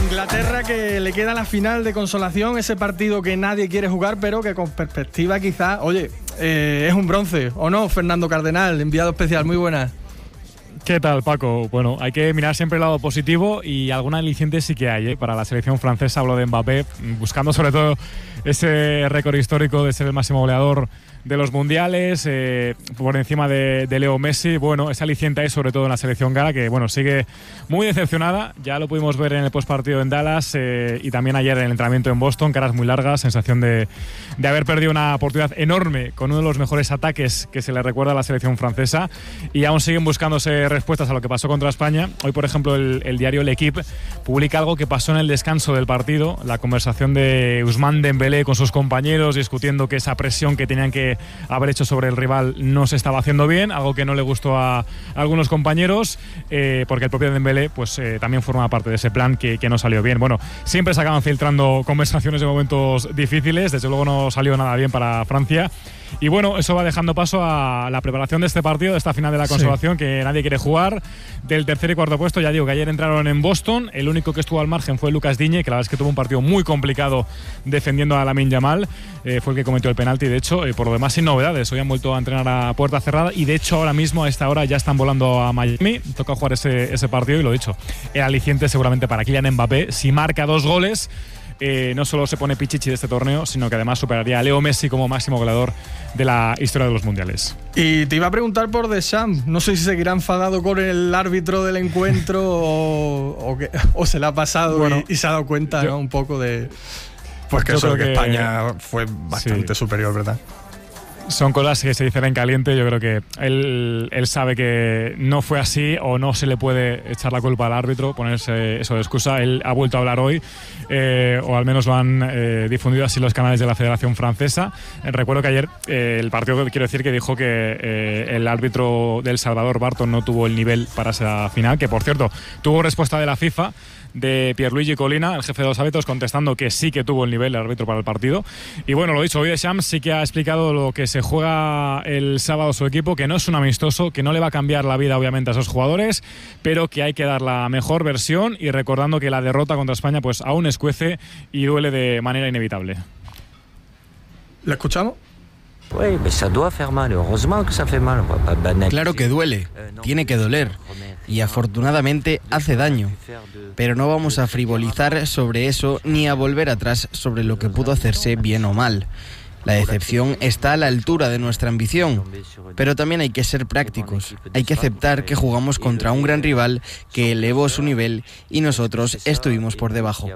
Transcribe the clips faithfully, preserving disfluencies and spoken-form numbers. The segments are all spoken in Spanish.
Inglaterra, que le queda la final de consolación, ese partido que nadie quiere jugar, pero que con perspectiva quizás, oye, eh, es un bronce, ¿o no? Fernando Cardenal, enviado especial, muy buenas. ¿Qué tal, Paco? Bueno, hay que mirar siempre el lado positivo y alguna aliciente sí que hay, ¿eh? Para la selección francesa. Hablo de Mbappé, buscando sobre todo ese récord histórico de ser el máximo goleador de los mundiales, eh, por encima de, de Leo Messi. Bueno, esa aliciente hay sobre todo en la selección gala, que bueno, sigue muy decepcionada. Ya lo pudimos ver en el postpartido en Dallas eh, y también ayer en el entrenamiento en Boston, caras muy largas, sensación de, de haber perdido una oportunidad enorme con uno de los mejores ataques que se le recuerda a la selección francesa, y aún siguen buscándose respuestas a lo que pasó contra España. Hoy, por ejemplo, el, el diario L'Equipe publica algo que pasó en el descanso del partido, la conversación de Ousmane Dembélé con sus compañeros, discutiendo que esa presión que tenían que haber hecho sobre el rival no se estaba haciendo bien, algo que no le gustó a, a algunos compañeros, eh, porque el propio Dembélé pues, eh, también forma parte de ese plan que, que no salió bien. Bueno, siempre se acaban filtrando conversaciones de momentos difíciles, desde luego no salió nada bien para Francia. Y bueno, eso va dejando paso a la preparación de este partido, de esta final de la consolación, sí, que nadie quiere jugar, del tercer y cuarto puesto. Ya digo que ayer entraron en Boston, el único que estuvo al margen fue Lucas Digne, que la verdad es que tuvo un partido muy complicado defendiendo a Lamine Yamal, eh, fue el que cometió el penalti. De hecho, eh, por lo demás sin novedades, hoy han vuelto a entrenar a puerta cerrada y de hecho ahora mismo a esta hora ya están volando a Miami, toca jugar ese, ese partido. Y lo dicho, el aliciente seguramente para Kylian Mbappé, si marca dos goles, Eh, no solo se pone pichichi de este torneo, sino que además superaría a Leo Messi como máximo goleador de la historia de los mundiales. Y te iba a preguntar por Deschamps, no sé si seguirá enfadado con el árbitro del encuentro o, o, que, o se le ha pasado bueno, y, y se ha dado cuenta, yo, ¿no? Un poco de pues que eso de que, que España fue bastante sí. superior, ¿verdad? Son cosas que se dicen en caliente. Yo creo que él, él sabe que no fue así, o no se le puede echar la culpa al árbitro, ponerse eso de excusa. Él ha vuelto a hablar hoy, eh, o al menos lo han eh, difundido así los canales de la Federación Francesa. Eh, recuerdo que ayer eh, el partido, quiero decir, que dijo que eh, el árbitro del Salvador, Barton, no tuvo el nivel para esa final, que por cierto tuvo respuesta de la FIFA, de Pierluigi Collina, el jefe de los árbitros, contestando que sí que tuvo el nivel el árbitro para el partido. Y bueno, lo dicho, hoy Deschamps sí que ha explicado lo que se juega el sábado su equipo, que no es un amistoso, que no le va a cambiar la vida obviamente a esos jugadores, pero que hay que dar la mejor versión, y recordando que la derrota contra España pues aún escuece y duele de manera inevitable. ¿Lo escuchamos? Claro que duele, tiene que doler, y afortunadamente hace daño, pero no vamos a frivolizar sobre eso ni a volver atrás sobre lo que pudo hacerse bien o mal. La decepción está a la altura de nuestra ambición, pero también hay que ser prácticos. Hay que aceptar que jugamos contra un gran rival que elevó su nivel y nosotros estuvimos por debajo.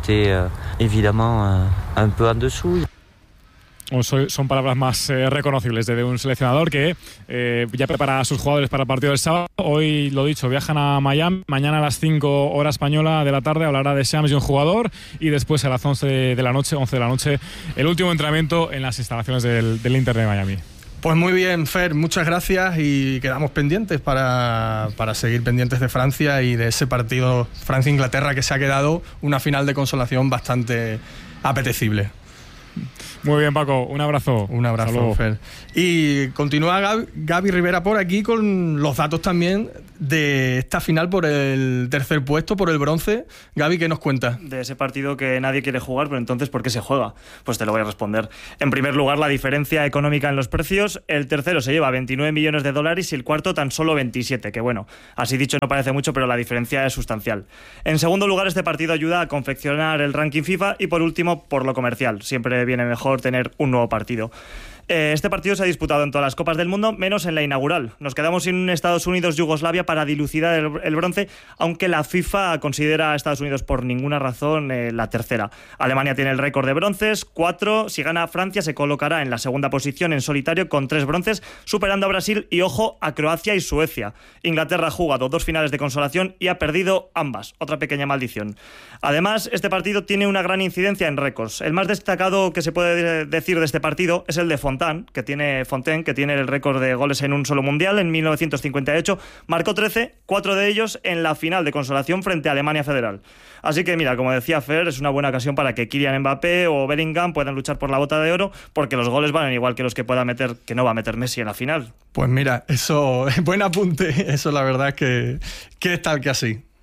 Son palabras más eh, reconocibles de un seleccionador que eh, ya prepara a sus jugadores para el partido del sábado. Hoy, lo dicho, viajan a Miami. Mañana a las cinco hora española de la tarde hablará de Deschamps y un jugador, y después a las once de la noche, once de la noche, el último entrenamiento en las instalaciones del, del Inter de Miami. Pues muy bien, Fer, muchas gracias, y quedamos pendientes para, para seguir pendientes de Francia y de ese partido Francia-Inglaterra, que se ha quedado una final de consolación bastante apetecible. Muy bien, Paco, un abrazo. Un abrazo, Fer. Y continúa Gaby, Gaby Rivera por aquí con los datos también de esta final por el tercer puesto, por el bronce. Gaby, ¿qué nos cuentas? De ese partido que nadie quiere jugar, pero entonces, ¿por qué se juega? Pues te lo voy a responder. En primer lugar, la diferencia económica en los precios. El tercero se lleva veintinueve millones de dólares y el cuarto tan solo veintisiete, que bueno, así dicho no parece mucho, pero la diferencia es sustancial. En segundo lugar, este partido ayuda a confeccionar el ranking FIFA, y por último, por lo comercial. Siempre viene mejor tener un nuevo partido. Este partido se ha disputado en todas las Copas del Mundo, menos en la inaugural. Nos quedamos sin un Estados Unidos-Yugoslavia para dilucidar el, el bronce, aunque la FIFA considera a Estados Unidos por ninguna razón eh, la tercera. Alemania tiene el récord de bronces, cuatro. Si gana Francia, se colocará en la segunda posición en solitario con tres bronces, superando a Brasil y, ojo, a Croacia y Suecia. Inglaterra ha jugado dos finales de consolación y ha perdido ambas. Otra pequeña maldición. Además, este partido tiene una gran incidencia en récords. El más destacado que se puede decir de este partido es el de Fontaine, que tiene Fontaine, que tiene el récord de goles en un solo mundial en mil novecientos cincuenta y ocho, marcó trece, cuatro de ellos en la final de consolación frente a Alemania Federal. Así que mira, como decía Fer, es una buena ocasión para que Kylian Mbappé o Bellingham puedan luchar por la bota de oro, porque los goles valen igual que los que pueda meter, que no va a meter Messi en la final. Pues mira, eso, buen apunte, eso la verdad es que, que es tal que así.